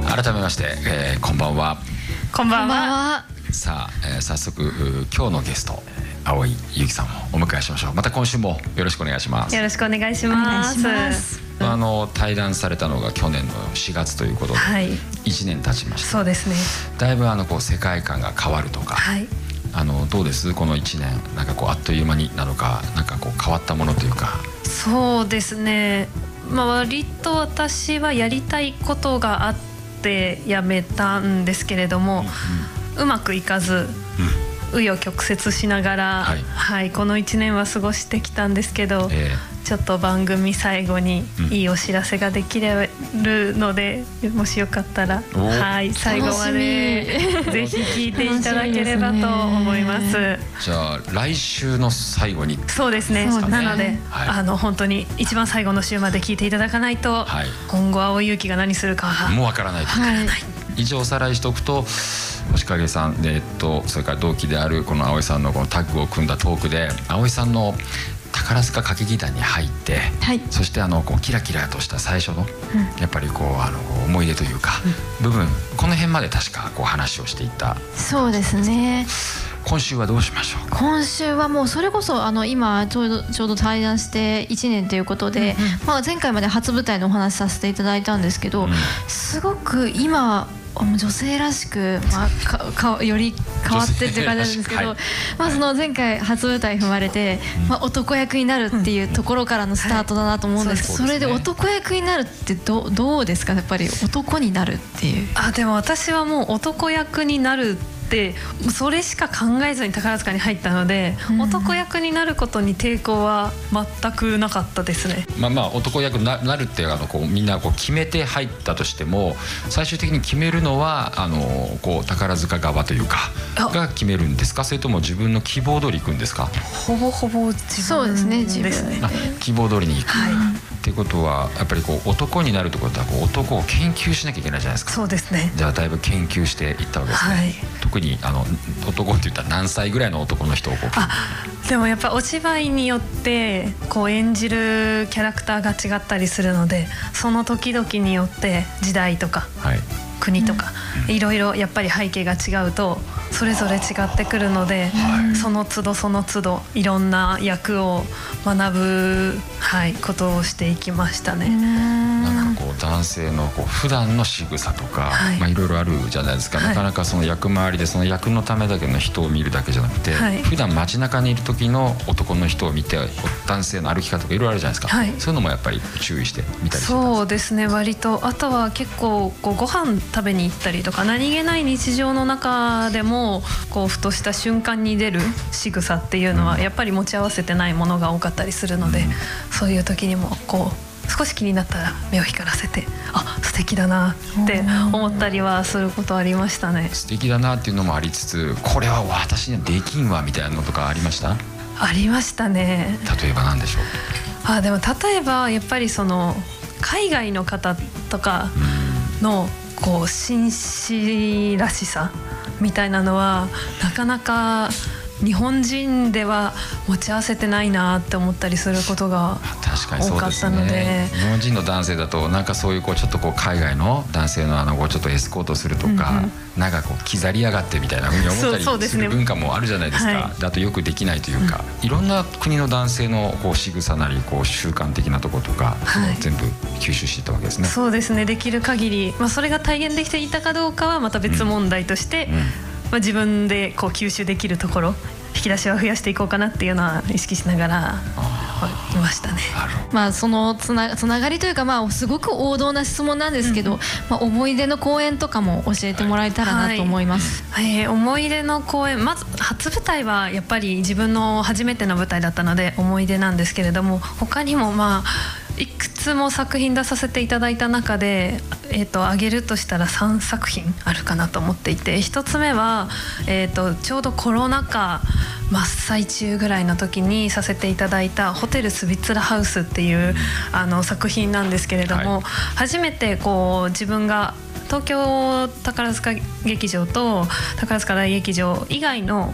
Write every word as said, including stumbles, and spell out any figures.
改めまして、えー、こんばんは。 こんばんは。 さあ、えー、早速今日のゲスト青井優希さんをお迎えしましょう。また今週もよろしくお願いします。 よろしくお願いします。 あの対談されたのが去年のしがつということで、はい、いちねん経ちました。 そうですね。 だいぶあのこう世界観が変わるとか、はい、あのどうですこのいちねん、なんかこうあっという間になのか、なんかこう変わったものというか。 そうですね、まあ、割と私はやりたいことがあってやめたんですけれども、うんうん、うまくいかず、紆余曲折しながら、はいはい、このいちねんは過ごしてきたんですけど、えー、ちょっと番組最後にいいお知らせができるので、うん、もしよかったら、はい、最後までぜひ聞いていただければと思います。 じゃあ来週の最後に。 そうですね。なので、はい、あの本当に一番最後の週まで聞いていただかないと、はい、今後青井優希が何するかはもうわからない。 はい、 以上おさらいしておくと、星影さんで、えっと、それから同期であるこの青井さんのこのタッグを組んだトークで、青井さんの宝塚歌劇団に入って、はい、そしてあのこうキラキラとした最初の、うん、やっぱりこうあの思い出というか、うん、部分、この辺まで確かこう話をしていた。 そうですね。 今週はどうしましょう。 今週はもうそれこそあの今ちょうどちょうど対談していちねんということで、うんうん、まあ、前回まで初舞台のお話しさせていただいたんですけど、うん、すごく今女性らしく、まあ、かかより変わってっていう感じなんですけど、はい、まあ、その前回初舞台踏まれて、まあ、男役になるっていうところからのスタートだなと思うんですけど、それで男役になるってどどうですか。やっぱり男になるっていう。 あ、でも私はもう男役になるでそれしか考えずに宝塚に入ったので、うん、男役になることに抵抗は全くなかったですね。 まあまあ男役になるってあのこうみんなこう決めて入ったとしても、最終的に決めるのはあのこう宝塚側というかが決めるんですか、それとも自分の希望通り行くんですか。 ほぼほぼ自分ですね。自分ですね。 あ、希望通りに行く、はい、っていうことはやっぱりこう男になるってことはこう男を研究しなきゃいけないじゃないですか。 そうですね。 じゃあだいぶ研究していったわけですね。はい、特にあの男って言ったら何歳ぐらいの男の人をこう。 あ、でもやっぱお芝居によってこう演じるキャラクターが違ったりするので、その時々によって時代とか、はい、国とか、うん、いろいろやっぱり背景が違うとそれぞれ違ってくるので、はい、その都度その都度いろんな役を学ぶ、はい、ことをしていきましたね。 なんかこう男性のこう普段の仕草とか、はい、まあいろいろあるじゃないですか、はい、なかなかその役回りでその役のためだけの人を見るだけじゃなくて、はい、普段街中にいる時の男の人を見て男性の歩き方とかいろいろあるじゃないですか、はい、そういうのもやっぱり注意してみたりしてたんですか。 そうですね、割と。あとは結構こうご飯食べに行ったりとか、何気ない日常の中でもこうふとした瞬間に出る仕草っていうのはやっぱり持ち合わせてないものが多かったりするので、うん、そういう時にもこう少し気になったら目を光らせて、あ、素敵だなって思ったりはすることありましたね。 素敵だなっていうのもありつつ、これは私にはできんわみたいなのとかありました？ ありましたね。 例えば何でしょう？ あ、でも例えばやっぱりその海外の方とかのこう紳士らしさみたいなのはなかなか日本人では持ち合わせてないなって思ったりすることが多かったので、ね、 日本人の男性だとなんかそういうこうちょっとこう海外の男性のあのこうちょっとエスコートするとか、うんうん、なんかこう刻りやがってみたいなふうに思ったりする文化もあるじゃないですか。はい、だとよくできないというか、うん、いろんな国の男性のこう仕草なりこう習慣的なところとか、はい、全部吸収していったわけですね。 そうですね、できる限り、まあ、それが体現できていたかどうかはまた別問題として、うんうん、まあ、自分でこう吸収できるところ、引き出しは増やしていこうかなっていうのは意識しながらいましたね。 まあ、そのつな、つながりというか、まあ、すごく王道な質問なんですけど、うん、まあ、思い出の公演とかも教えてもらえたらなと思います。 はいはい、えー、思い出の公演、まず初舞台はやっぱり自分の初めての舞台だったので思い出なんですけれども、他にもまあいくつも作品出させていただいた中で、えー、と挙げるとしたらさんさく品あるかなと思っていて、ひとつめは、えー、とちょうどコロナ禍真っ最中ぐらいの時にさせていただいたホテルスビッツラハウスっていうあの作品なんですけれども、はい、初めてこう自分が東京宝塚劇場と宝塚大劇場以外の